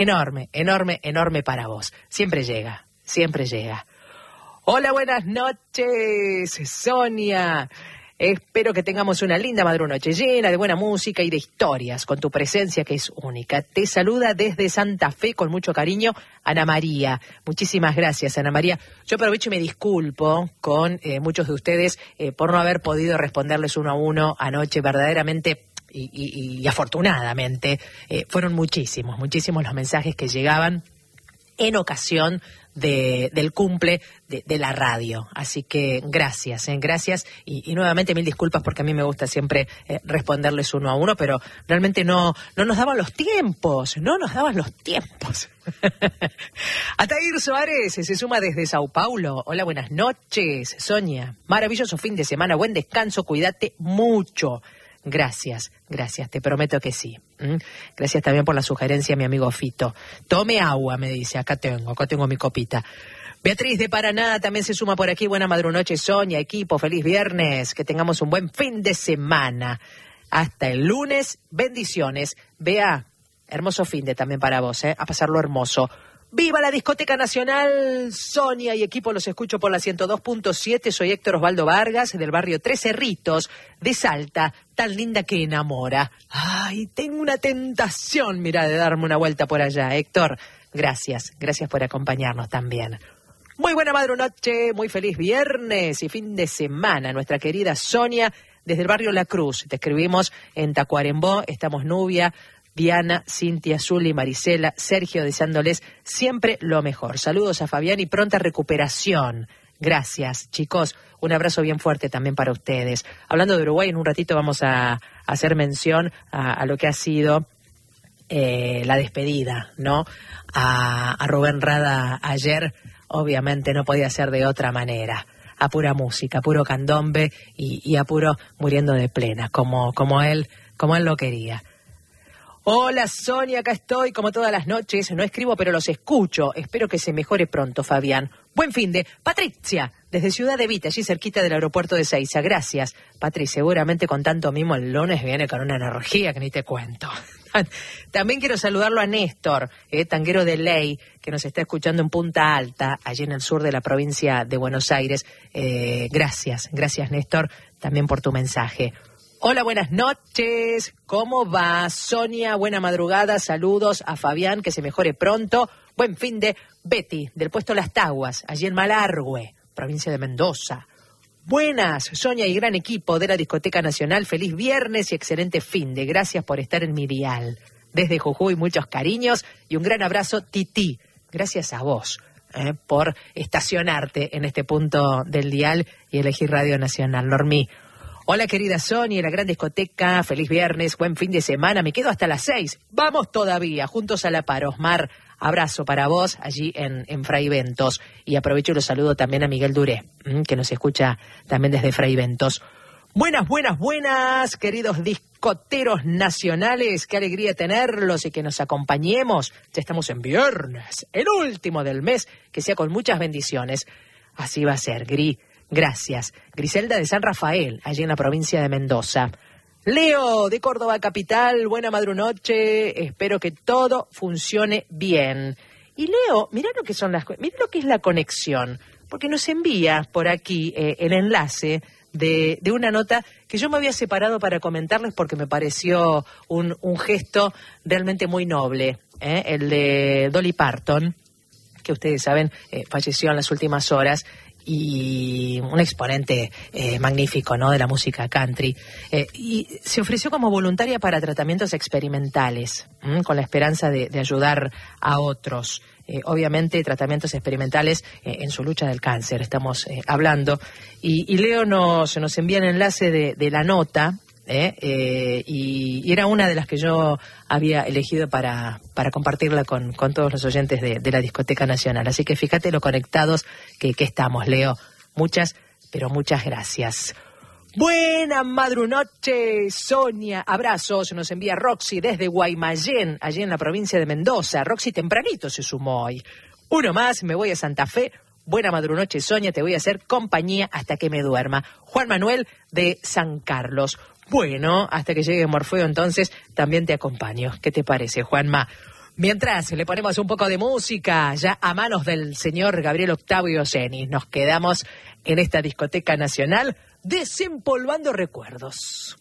Enorme, enorme, enorme para vos. Siempre llega, siempre llega. Hola, buenas noches, Sonia. Espero que tengamos una linda madrunoche llena de buena música y de historias con tu presencia que es única. Te saluda desde Santa Fe con mucho cariño Ana María. Muchísimas gracias, Ana María. Yo aprovecho y me disculpo con muchos de ustedes por no haber podido responderles uno a uno anoche. Verdaderamente y afortunadamente fueron muchísimos los mensajes que llegaban en ocasión del cumple de la radio. Así que gracias y nuevamente mil disculpas porque a mí me gusta siempre responderles uno a uno, pero realmente no nos daban los tiempos. Atair Suárez se suma desde Sao Paulo. Hola, buenas noches, Sonia. Maravilloso fin de semana, buen descanso, cuídate mucho. Gracias, te prometo que sí. Gracias también por la sugerencia, mi amigo Fito. Tome agua, me dice, acá tengo mi copita. Beatriz de Paraná también se suma por aquí. Buena madrunoche, Sonia, equipo, feliz viernes, que tengamos un buen fin de semana. Hasta el lunes, bendiciones. Bea, hermoso fin de también para vos, a pasarlo hermoso. ¡Viva la Discoteca Nacional! Sonia y equipo, los escucho por la 102.7. Soy Héctor Osvaldo Vargas, del barrio Tres Cerritos, de Salta, tan linda que enamora. ¡Ay, tengo una tentación, mira, de darme una vuelta por allá, Héctor! Gracias por acompañarnos también. Muy buena madrunoche, muy feliz viernes y fin de semana. Nuestra querida Sonia, desde el barrio La Cruz. Te escribimos en Tacuarembó, estamos Nubia, Diana, Cintia, Zuli, Marisela, Sergio, deseándoles siempre lo mejor. Saludos a Fabián y pronta recuperación. Gracias, chicos. Un abrazo bien fuerte también para ustedes. Hablando de Uruguay, en un ratito vamos a hacer mención a lo que ha sido la despedida, ¿no? A Rubén Rada ayer, obviamente no podía ser de otra manera. A pura música, a puro candombe y a puro muriendo de plena, como él lo quería. Hola, Sonia, acá estoy como todas las noches. No escribo, pero los escucho. Espero que se mejore pronto, Fabián. Buen fin de... Patricia, desde Ciudad de Vita, allí cerquita del aeropuerto de Seiza. Gracias, Patri. Seguramente con tanto mimo el lunes viene con una energía que ni te cuento. También quiero saludarlo a Néstor, tanguero de ley, que nos está escuchando en Punta Alta, allí en el sur de la provincia de Buenos Aires. Gracias, Néstor, también por tu mensaje. Hola, buenas noches. ¿Cómo va, Sonia? Buena madrugada. Saludos a Fabián, que se mejore pronto. Buen fin de Betty, del puesto Las Taguas, allí en Malargüe, provincia de Mendoza. Buenas, Sonia y gran equipo de la Discoteca Nacional. Feliz viernes y excelente fin de. Gracias por estar en mi dial. Desde Jujuy, muchos cariños y un gran abrazo, Titi. Gracias a vos por estacionarte en este punto del dial y elegir Radio Nacional. Normí. Hola, querida Sonia, la gran discoteca, feliz viernes, buen fin de semana, me quedo hasta las 6, vamos todavía, juntos a la par. Osmar, abrazo para vos allí en Fraiventos, y aprovecho y los saludo también a Miguel Duré, que nos escucha también desde Fraiventos. Buenas, queridos discoteros nacionales, qué alegría tenerlos y que nos acompañemos, ya estamos en viernes, el último del mes, que sea con muchas bendiciones, así va a ser, Gracias. Griselda de San Rafael, allí en la provincia de Mendoza. Leo de Córdoba capital, buena madrunoche, espero que todo funcione bien. Y Leo, mirá lo que es la conexión, porque nos envía por aquí el enlace de una nota que yo me había separado para comentarles porque me pareció un gesto realmente muy noble, el de Dolly Parton, que ustedes saben falleció en las últimas horas. Y un exponente magnífico, ¿no?, de la música country, y se ofreció como voluntaria para tratamientos experimentales, con la esperanza de ayudar a otros, obviamente tratamientos experimentales en su lucha del cáncer, estamos hablando, y Leo nos envía el enlace de la nota, y era una de las que yo había elegido para compartirla con todos los oyentes de la Discoteca Nacional. Así que fíjate lo conectados que estamos, Leo. Muchas, pero muchas gracias. Buena madrunoche, Sonia. Abrazos, nos envía Roxy desde Guaymallén, allí en la provincia de Mendoza. Roxy tempranito se sumó hoy. Uno más, me voy a Santa Fe. Buena madrunoche, Sonia, te voy a hacer compañía hasta que me duerma. Juan Manuel de San Carlos. Bueno, hasta que llegue Morfeo, entonces, también te acompaño. ¿Qué te parece, Juanma? Mientras le ponemos un poco de música, ya a manos del señor Gabriel Octavio Genis, nos quedamos en esta discoteca nacional desempolvando recuerdos.